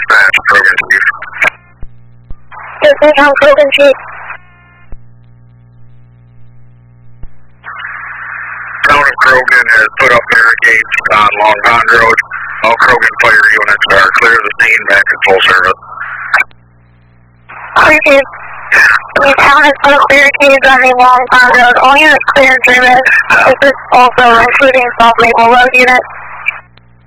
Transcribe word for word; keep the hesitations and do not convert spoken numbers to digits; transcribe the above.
Dispatch, Krogan Chief. This is from Krogan Chief. Town of Krogan has put up barricades on Long Pond Road. All Krogan fire units are clear of the scene, back in full service. Appreciate. The town has put up barricades on the Long Pond Road. All units clear and service. This is also including South Maple Road units.